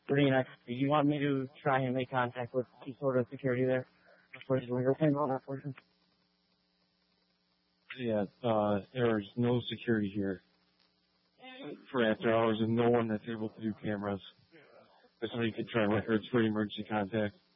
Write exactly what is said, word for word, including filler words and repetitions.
Green, do you want me to try and make contact with some sort of security there? For his legal thing on that portion? Yeah, uh, there's no security here for after hours and no one that's able to do cameras. That's how you can try records for emergency contact.